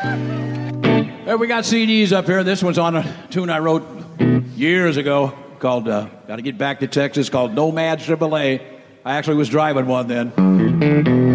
Hey, we got CDs up here. This one's on a tune I wrote years ago called Gotta Get Back to Texas, called Nomad AAA. I actually was driving one then.